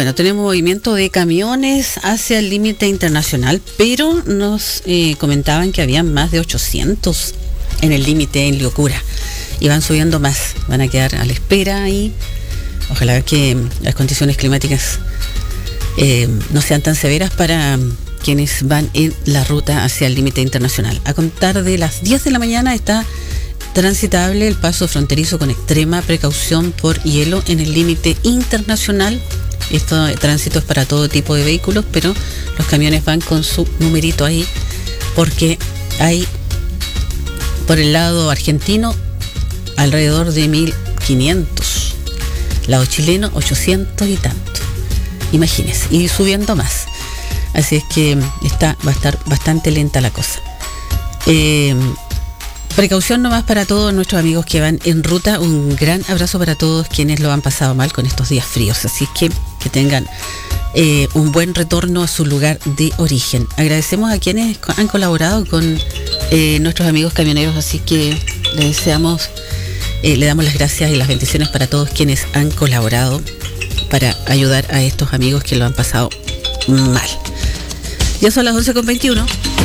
Bueno, tenemos movimiento de camiones hacia el límite internacional, pero nos comentaban que habían más de 800 en el límite en Liocura y van subiendo más, van a quedar a la espera y ojalá que las condiciones climáticas no sean tan severas para quienes van en la ruta hacia el límite internacional. A contar de las 10 de la mañana está transitable el paso fronterizo con extrema precaución por hielo en el límite internacional. Esto tránsito es para todo tipo de vehículos, pero los camiones van con su numerito ahí porque hay por el lado argentino alrededor de 1500, lado chileno 800 y tanto, imagínense, y subiendo más, así es que va a estar bastante lenta la cosa. Precaución nomás para todos nuestros amigos que van en ruta. Un gran abrazo para todos quienes lo han pasado mal con estos días fríos. Así es que tengan un buen retorno a su lugar de origen. Agradecemos a quienes han colaborado con nuestros amigos camioneros. Así que le damos las gracias y las bendiciones para todos quienes han colaborado para ayudar a estos amigos que lo han pasado mal. Ya son las 11:21.